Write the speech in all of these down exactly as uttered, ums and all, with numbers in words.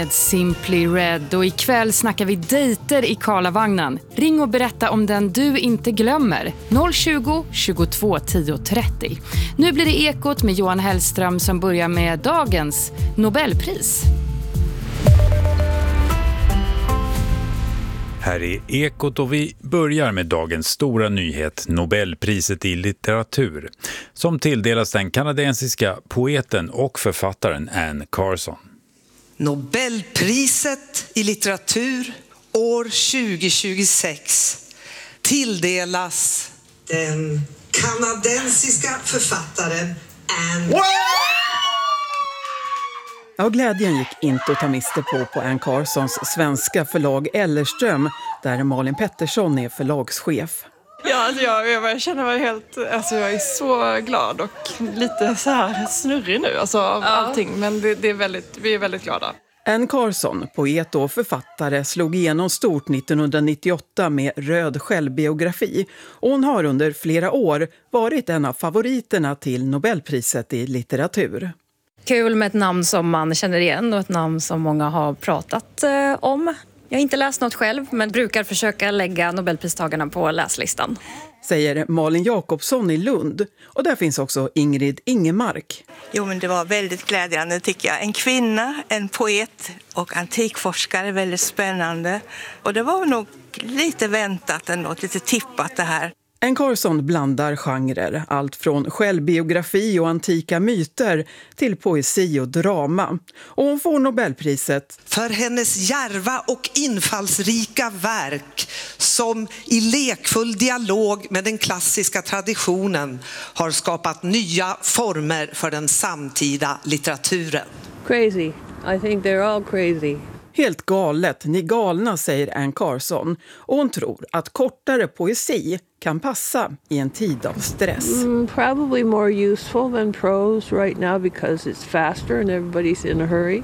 Simply Red, och ikväll snackar vi dejter i Karlavagnen. Ring och berätta om den du inte glömmer. noll tjugo, tjugotvå, tio, trettio. Nu blir det Ekot med Johan Hellström som börjar med dagens Nobelpris. Här är Ekot och vi börjar med dagens stora nyhet, Nobelpriset i litteratur, som tilldelas den kanadensiska poeten och författaren Anne Carson. Nobelpriset i litteratur år tjugohundratjugosex tilldelas den kanadensiska författaren Anne. Ja, glädjen gick inte att ta miste på på Anne Carsons svenska förlag Ellerström, där Malin Pettersson är förlagschef. Ja, alltså jag, jag känner mig helt, alltså jag är så glad och lite så här snurrig nu alltså av ja. allting, men det, det är väldigt, vi är väldigt glada. Anne Carson, poet och författare, slog igenom stort nittonhundranittioåtta med Röd självbiografi, och hon har under flera år varit en av favoriterna till Nobelpriset i litteratur. Kul med ett namn som man känner igen och ett namn som många har pratat eh, om. Jag har inte läst något själv, men brukar försöka lägga Nobelpristagarna på läslistan. Säger Malin Jakobsson i Lund. Och där finns också Ingrid Ingemark. Jo, men det var väldigt glädjande tycker jag. En kvinna, en poet och antikforskare, väldigt spännande. Och det var nog lite väntat ändå, lite tippat det här. Anne Carson blandar genrer, allt från självbiografi och antika myter till poesi och drama. Och hon får Nobelpriset för hennes djärva och infallsrika verk som i lekfull dialog med den klassiska traditionen har skapat nya former för den samtida litteraturen. Crazy. I think they're all crazy. Helt galet, ni galna, säger Anne Carson. Och hon tror att kortare poesi kan passa i en tid av stress. Mm, probably more useful than prose right now because it's faster and everybody's in a hurry.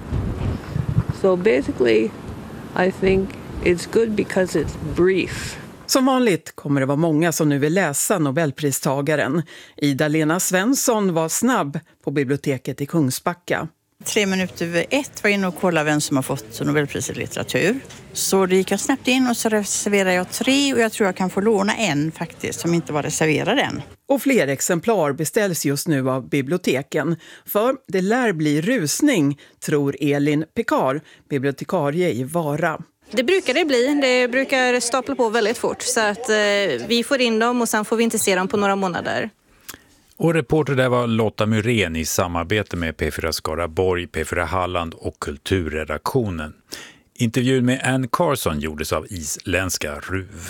So basically I think it's good because it's brief. Som vanligt kommer det vara många som nu vill läsa Nobelpristagaren. Ida-Lena Svensson var snabb på biblioteket i Kungsbacka. Tre minuter över ett var inne och kollade vem som har fått Nobelpriset i litteratur. Så det gick jag snabbt in och så reserverade jag tre, och jag tror jag kan få låna en faktiskt som inte var reserverad än. Och fler exemplar beställs just nu av biblioteken. För det lär bli rusning, tror Elin Pekar, bibliotekarie i Vara. Det brukar det bli. Det brukar stapla på väldigt fort. Så att eh, vi får in dem och sen får vi inte se dem på några månader. Och reporter där var Lotta Myrén i samarbete med P fyra Skaraborg, P fyra Halland och Kulturredaktionen. Intervjun med Anne Carson gjordes av isländska R U V.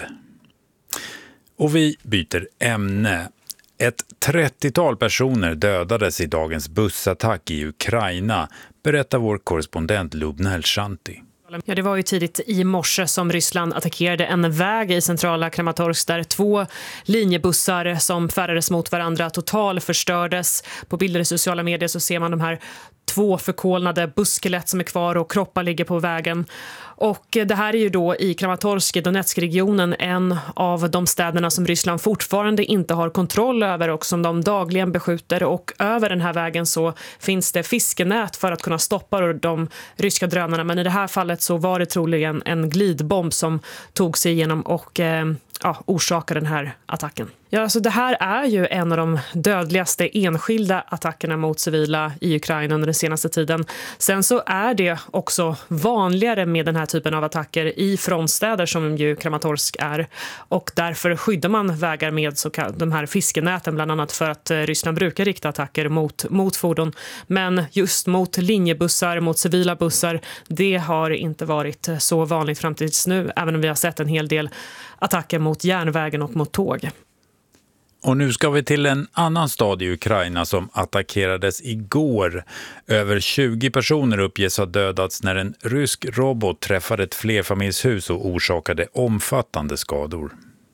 Och vi byter ämne. Ett trettiotal personer dödades i dagens bussattack i Ukraina, berättar vår korrespondent Lubna El-Shanti. Ja, det var ju tidigt i morse som Ryssland attackerade en väg i centrala Kramatorsk där två linjebussar som färdades mot varandra total förstördes. På bilder i sociala medier så ser man de här två förkolnade busskelett som är kvar och kroppar ligger på vägen. Och det här är ju då i Kramatorsk i Donetsk-regionen, en av de städerna som Ryssland fortfarande inte har kontroll över och som de dagligen beskjuter. Och över den här vägen så finns det fiskenät för att kunna stoppa de ryska drönarna. Men i det här fallet så var det troligen en glidbomb som tog sig igenom och eh, ja, orsakade den här attacken. Ja, alltså det här är ju en av de dödligaste enskilda attackerna mot civila i Ukraina under den senaste tiden. Sen så är det också vanligare med den här typen av attacker i frontstäder som ju Kramatorsk är. Och därför skyddar man vägar med så kall- de här fiskenäten bland annat för att Ryssland brukar rikta attacker mot, mot fordon. Men just mot linjebussar, mot civila bussar, det har inte varit så vanligt fram tills nu. Även om vi har sett en hel del attacker mot järnvägen och mot tåg. Och nu ska vi till en annan stad i Ukraina som attackerades igår. Över tjugo personer uppges ha dödats när en rysk robot träffade ett flerfamiljshus och orsakade omfattande skador.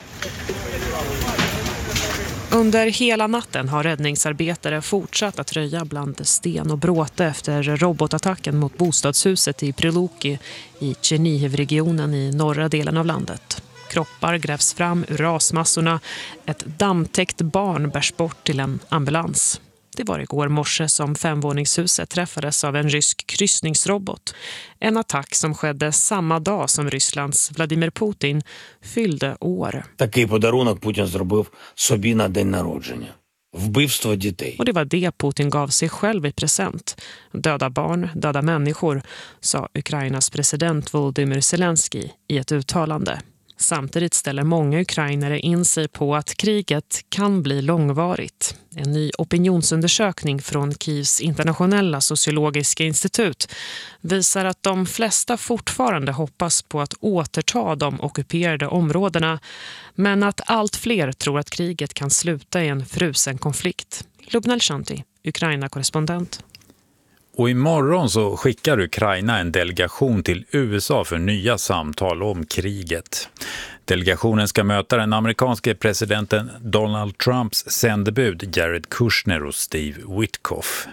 Under hela natten har räddningsarbetare fortsatt att röja bland sten och bråte efter robotattacken mot bostadshuset i Priluki i Chernihiv-regionen i norra delen av landet. Kroppar grävs fram ur rasmassorna. Ett dammtäckt barn bärs bort till en ambulans. Det var igår morse som femvåningshuset träffades av en rysk kryssningsrobot. En attack som skedde samma dag som Rysslands Vladimir Putin fyllde år. Такий подарунок Путін зробив собі на день народження. Вбивство дітей. Och det var det Putin gav sig själv i present. Döda barn, döda människor, sa Ukrainas president Volodymyr Zelensky i ett uttalande. Samtidigt ställer många ukrainare in sig på att kriget kan bli långvarigt. En ny opinionsundersökning från Kievs internationella sociologiska institut visar att de flesta fortfarande hoppas på att återta de ockuperade områdena, men att allt fler tror att kriget kan sluta i en frusen konflikt. Lubna Shanti, Ukraina-korrespondent. Och imorgon så skickar Ukraina en delegation till U S A för nya samtal om kriget. Delegationen ska möta den amerikanske presidenten Donald Trumps sändebud Jared Kushner och Steve Witkoff.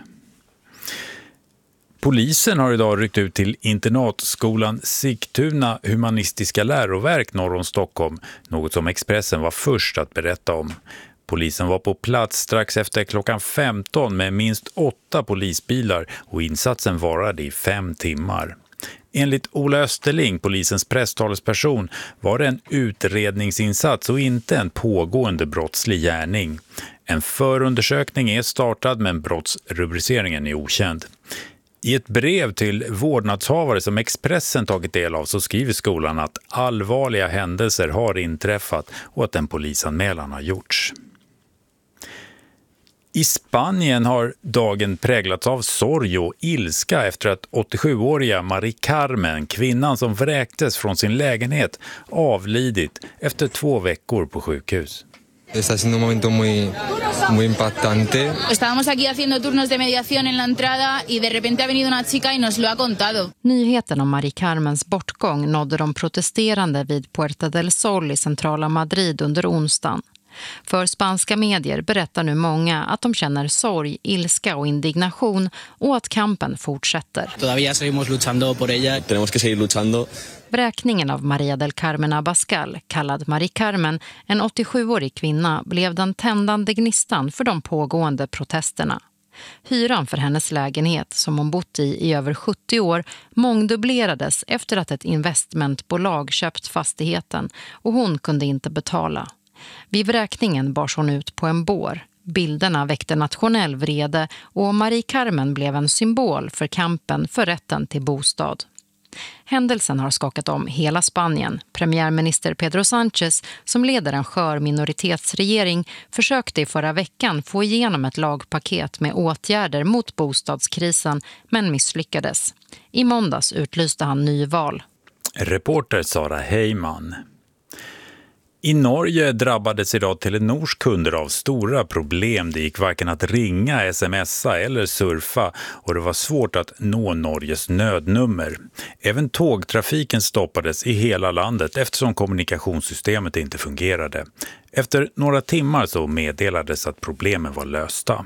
Polisen har idag ryckt ut till internatskolan Sigtuna humanistiska läroverk norr om Stockholm, något som Expressen var först att berätta om. Polisen var på plats strax efter klockan femton med minst åtta polisbilar och insatsen varade i fem timmar. Enligt Ola Österling, polisens presstalesperson, var det en utredningsinsats och inte en pågående brottslig gärning. En förundersökning är startad men brottsrubriceringen är okänd. I ett brev till vårdnadshavare som Expressen tagit del av så skriver skolan att allvarliga händelser har inträffat och att en polisanmälan har gjorts. I Spanien har dagen präglats av sorg och ilska efter att åttiosjuåriga Mari Carmen, kvinnan som vräktes från sin lägenhet, avlidit efter två veckor på sjukhus. Está siendo un momento muy, muy impactante. Estábamos aquí haciendo turnos de mediación en la entrada y de repente ha venido una chica y nos lo ha contado. Nyheten om Mari Carmens bortgång nådde de protesterande vid Puerta del Sol i centrala Madrid under onsdagen. För spanska medier berättar nu många att de känner sorg, ilska och indignation och att kampen fortsätter. Todavía seguimos luchando por ella. Tenemos que seguir luchando. Vräkningen av Maria del Carmen Abascal, kallad Mari Carmen, en åttiosjuårig kvinna, blev den tändande gnistan för de pågående protesterna. Hyran för hennes lägenhet, som hon bott i i över sjuttio år, mångdubblerades efter att ett investmentbolag köpt fastigheten och hon kunde inte betala. Vid vräkningen bars hon ut på en bår. Bilderna väckte nationell vrede och Mari Carmen blev en symbol för kampen för rätten till bostad. Händelsen har skakat om hela Spanien. Premiärminister Pedro Sánchez, som leder en skör minoritetsregering, försökte i förra veckan få igenom ett lagpaket med åtgärder mot bostadskrisen, men misslyckades. I måndags utlyste han nyval. Reporter Sara Heyman. I Norge drabbades idag Telenors kunder av stora problem. Det gick varken att ringa, smsa eller surfa och det var svårt att nå Norges nödnummer. Även tågtrafiken stoppades i hela landet eftersom kommunikationssystemet inte fungerade. Efter några timmar så meddelades att problemen var lösta.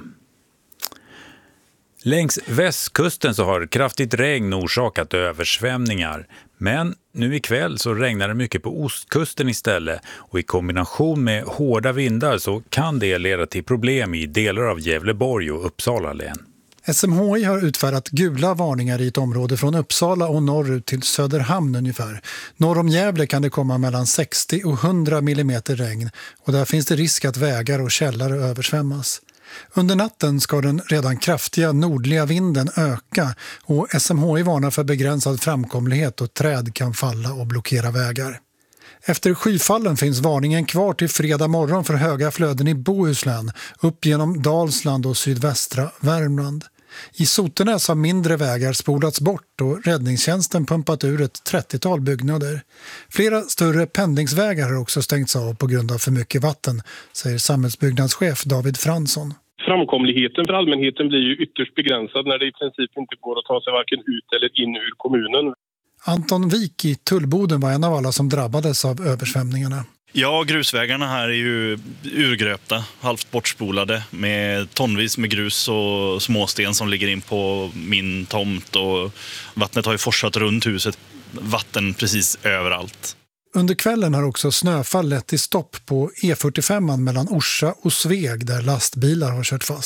Längs västkusten så har kraftigt regn orsakat översvämningar. Men nu ikväll så regnar det mycket på ostkusten istället och i kombination med hårda vindar så kan det leda till problem i delar av Gävleborg och Uppsala län. S M H I har utfärdat gula varningar i ett område från Uppsala och norrut till Söderhamn ungefär. Norr om Gävle kan det komma mellan sextio och hundra millimeter regn och där finns det risk att vägar och källare översvämmas. Under natten ska den redan kraftiga nordliga vinden öka och S M H I varnar för begränsad framkomlighet och träd kan falla och blockera vägar. Efter skyfallen finns varningen kvar till fredag morgon för höga flöden i Bohuslän, upp genom Dalsland och sydvästra Värmland. I Sotenäs har mindre vägar spolats bort och räddningstjänsten pumpat ur ett trettiotal byggnader. Flera större pendlingsvägar har också stängts av på grund av för mycket vatten, säger samhällsbyggnadschef David Fransson. Framkomligheten för allmänheten blir ju ytterst begränsad när det i princip inte går att ta sig varken ut eller in ur kommunen. Anton Wik i Tullboden var en av alla som drabbades av översvämningarna. Ja, grusvägarna här är ju urgröpta, halvt bortspolade med tonvis med grus och småsten som ligger in på min tomt och vattnet har ju forsat runt huset, vatten precis överallt. Under kvällen har också snöfall lett till stopp på E fyrtiofem mellan Orsa och Sveg där lastbilar har kört fast.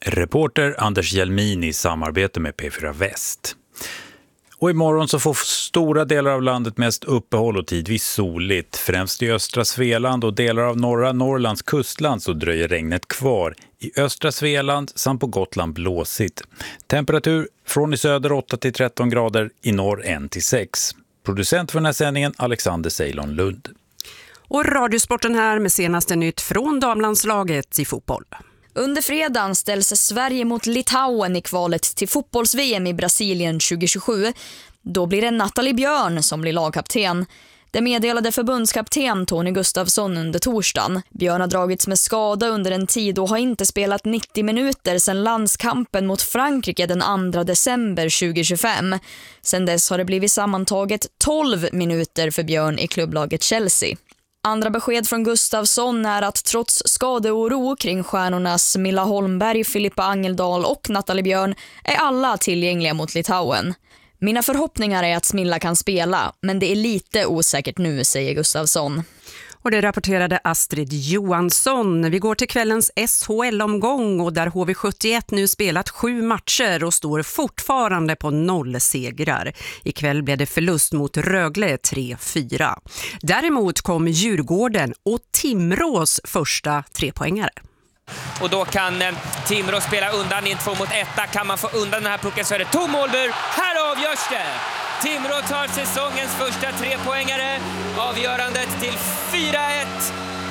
Reporter Anders Hjelmin i samarbete med P fyra Väst. Och imorgon så får stora delar av landet mest uppehåll och tidvis soligt. Främst i östra Svealand och delar av norra Norrlands kustland så dröjer regnet kvar. I östra Svealand samt på Gotland blåsigt. Temperatur från i söder åtta till tretton grader, i norr ett till sex. Producent för den här sändningen Alexander Ceylon Lund. Och Radiosporten här med senaste nytt från damlandslaget i fotboll. Under fredagen ställs Sverige mot Litauen i kvalet till fotbolls-V M i Brasilien tjugo tjugosju. Då blir det Nathalie Björn som blir lagkapten. Det meddelade förbundskapten Tony Gustafsson under torsdagen. Björn har dragits med skada under en tid och har inte spelat nittio minuter sedan landskampen mot Frankrike den andra december tjugo tjugofem. Sedan dess har det blivit sammantaget tolv minuter för Björn i klubblaget Chelsea. Andra besked från Gustafsson är att trots skadeoro kring stjärnorna Smilla Holmberg, Filippa Angeldal och Nathalie Björn är alla tillgängliga mot Litauen. Mina förhoppningar är att Smilla kan spela, men det är lite osäkert nu, säger Gustafsson. Och det rapporterade Astrid Johansson. Vi går till kvällens S H L-omgång och där H V sjuttioett nu spelat sju matcher och står fortfarande på noll segrar. Ikväll blev det förlust mot Rögle tre fyra. Däremot kom Djurgården och Timrås första trepoängare. Och då kan eh, Timrå spela undan i en två mot etta. Kan man få undan den här pucken så är det tom målbur. Här avgörs det! Timrå tar säsongens första trepoängare. Avgörandet till fyra ett.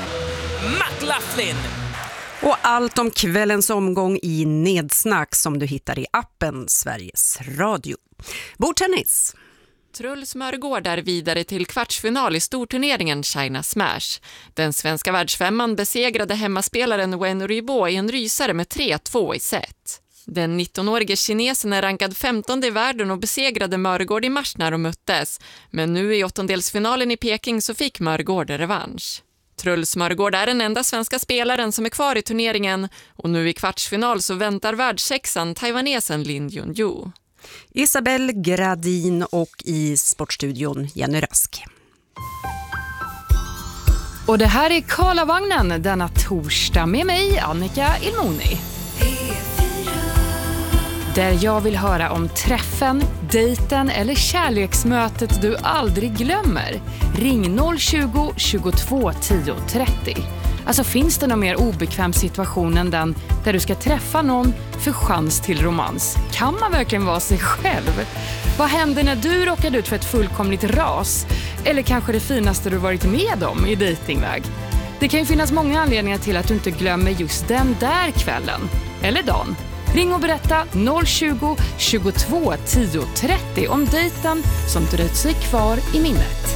McLaughlin. Och allt om kvällens omgång i Nedsnack som du hittar i appen Sveriges Radio. Bordtennis. Truls Mörgård är vidare till kvartsfinal i storturneringen China Smash. Den svenska världsfemman besegrade hemmaspelaren Wen Ruibo i en rysare med tre två i set. Den nittonårige kinesen är rankad femtonde i världen och besegrade Mörgård i mars när de möttes. Men nu i åttondelsfinalen i Peking så fick Mörgård revansch. Truls Mörgård är den enda svenska spelaren som är kvar i turneringen och nu i kvartsfinal så väntar världssexan taiwanesen Lin Junju. Isabelle Gradin och i Sportstudion Jenny Rask. Och det här är Karlavagnen denna torsdag med mig, Annika Ilmoni. Där jag vill höra om träffen, dejten eller kärleksmötet du aldrig glömmer. Ring noll tjugo, tjugotvå, tio, trettio. Alltså finns det någon mer obekväm situation än den där du ska träffa någon för chans till romans? Kan man verkligen vara sig själv? Vad händer när du råkar ut för ett fullkomligt ras? Eller kanske det finaste du varit med om i dejtingväg? Det kan ju finnas många anledningar till att du inte glömmer just den där kvällen. Eller dagen. Ring och berätta noll tjugo, tjugotvå, tio, trettio om dejten som dröjt sig kvar i minnet.